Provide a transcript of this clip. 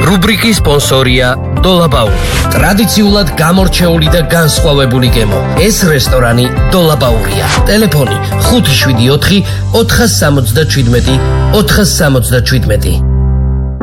რუბრიკის სპონსორია დოლაბაური. ტრადიციულად გამორჩეული და განსხვავებული გემო. ეს რესტორანი დოლაბაურია. ტელეფონი 574 477 477.